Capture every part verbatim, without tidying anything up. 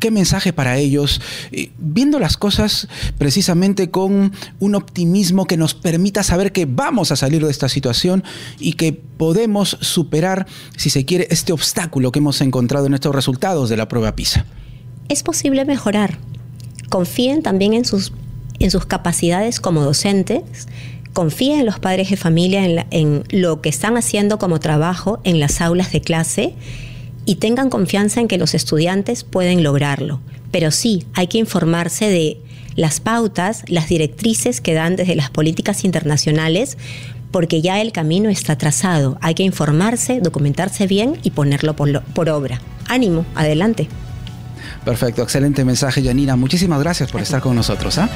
¿qué mensaje para ellos? Eh, viendo las cosas precisamente con un optimismo que nos permita saber que vamos a salir de esta situación y que podemos superar, si se quiere, este obstáculo que hemos encontrado en estos resultados de la prueba PISA. Es posible mejorar. Confíen también en sus, en sus capacidades como docentes. Confíen en los padres de familia, en, la, en lo que están haciendo como trabajo en las aulas de clase y tengan confianza en que los estudiantes pueden lograrlo. Pero sí, hay que informarse de las pautas, las directrices que dan desde las políticas internacionales, porque ya el camino está trazado. Hay que informarse, documentarse bien y ponerlo por, lo, por obra. Ánimo, adelante. Perfecto, excelente mensaje, Yanina. Muchísimas gracias por estar con nosotros. ¿eh?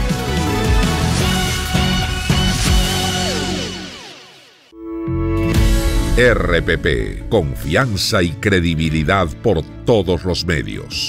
R P P, confianza y credibilidad por todos los medios.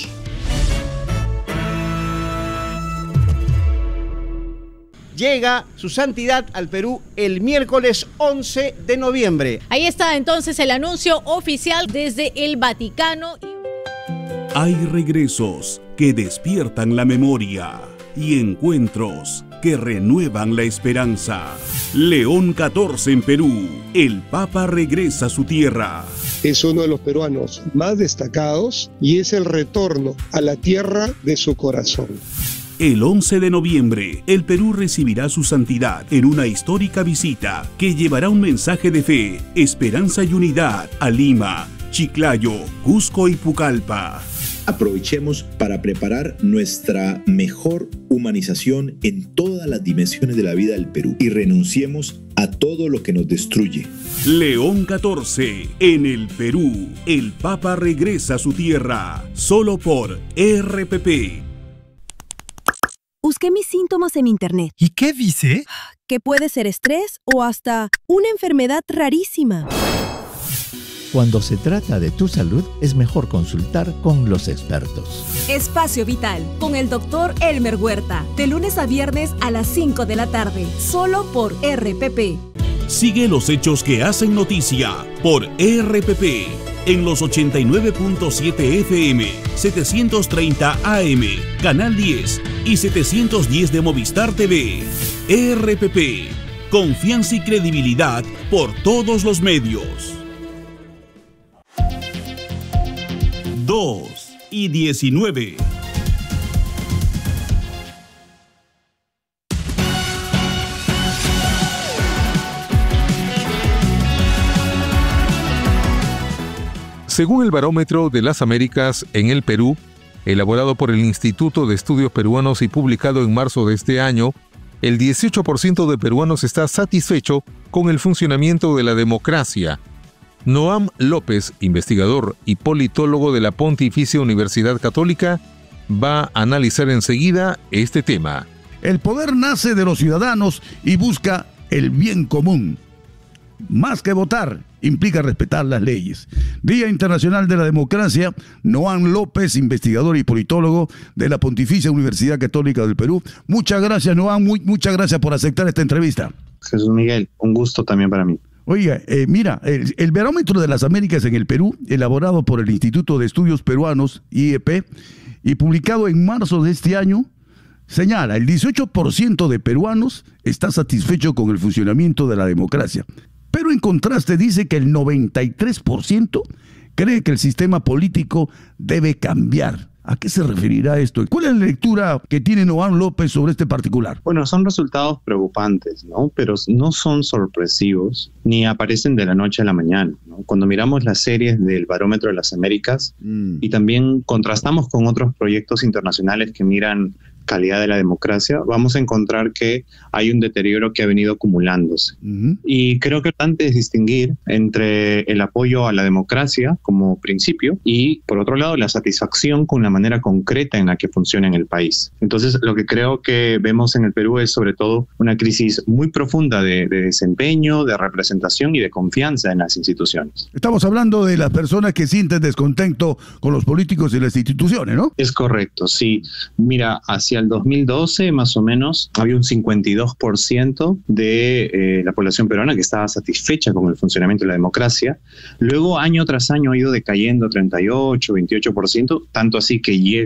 Llega su santidad al Perú el miércoles once de noviembre. Ahí está entonces el anuncio oficial desde el Vaticano. Hay regresos que despiertan la memoria y encuentros que renuevan la esperanza. León catorce en Perú. El Papa regresa a su tierra. Es uno de los peruanos más destacados y es el retorno a la tierra de su corazón. El once de noviembre, el Perú recibirá su santidad en una histórica visita que llevará un mensaje de fe, esperanza y unidad a Lima, Chiclayo, Cusco y Pucallpa. Aprovechemos para preparar nuestra mejor humanización en todas las dimensiones de la vida del Perú y renunciemos a todo lo que nos destruye. León catorce, en el Perú, el Papa regresa a su tierra, solo por R P P. Busqué mis síntomas en internet. ¿Y qué dice? Que puede ser estrés o hasta una enfermedad rarísima. Cuando se trata de tu salud, es mejor consultar con los expertos. Espacio Vital, con el doctor Elmer Huerta, de lunes a viernes a las cinco de la tarde, solo por R P P. Sigue los hechos que hacen noticia por R P P, en los ochenta y nueve punto siete F M, setecientos treinta A M, Canal diez y setecientos diez de Movistar T V. R P P, confianza y credibilidad por todos los medios. dos y diecinueve. Según el Barómetro de las Américas en el Perú, elaborado por el Instituto de Estudios Peruanos y publicado en marzo de este año, el dieciocho por ciento de peruanos está satisfecho con el funcionamiento de la democracia. Noam López, investigador y politólogo de la Pontificia Universidad Católica, va a analizar enseguida este tema. El poder nace de los ciudadanos y busca el bien común. Más que votar, implica respetar las leyes. Día Internacional de la Democracia. Noam López, investigador y politólogo de la Pontificia Universidad Católica del Perú. Muchas gracias, Noam. Muy, muchas gracias por aceptar esta entrevista. Jesús Miguel, un gusto también para mí. Oiga, eh, mira, el, el Barómetro de las Américas en el Perú, elaborado por el Instituto de Estudios Peruanos, I E P, y publicado en marzo de este año, señala, el dieciocho por ciento de peruanos está satisfecho con el funcionamiento de la democracia. Pero en contraste dice que el noventa y tres por ciento cree que el sistema político debe cambiar. ¿A qué se referirá esto? ¿Cuál es la lectura que tiene Noam López sobre este particular? Bueno, son resultados preocupantes, ¿no? Pero no son sorpresivos ni aparecen de la noche a la mañana, ¿no? Cuando miramos las series del Barómetro de las Américas mm. y también contrastamos con otros proyectos internacionales que miran calidad de la democracia, vamos a encontrar que hay un deterioro que ha venido acumulándose. Uh-huh. Y creo que antes es distinguir entre el apoyo a la democracia como principio y, por otro lado, la satisfacción con la manera concreta en la que funciona en el país. Entonces, lo que creo que vemos en el Perú es, sobre todo, una crisis muy profunda de, de desempeño, de representación y de confianza en las instituciones. Estamos hablando de las personas que sienten descontento con los políticos y las instituciones, ¿no? Es correcto, sí. Mira, hacia el dos mil doce más o menos había un cincuenta y dos por ciento de eh, la población peruana que estaba satisfecha con el funcionamiento de la democracia. Luego año tras año ha ido decayendo treinta y ocho, veintiocho por ciento, tanto así que llega